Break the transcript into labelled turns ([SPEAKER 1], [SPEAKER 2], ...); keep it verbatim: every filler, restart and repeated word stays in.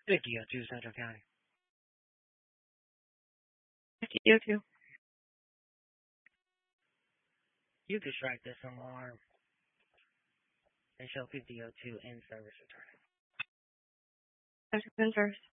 [SPEAKER 1] fifty oh two Central County.
[SPEAKER 2] fifty oh two.
[SPEAKER 1] You could strike this alarm and show fifty oh two in service return.
[SPEAKER 2] That's in service.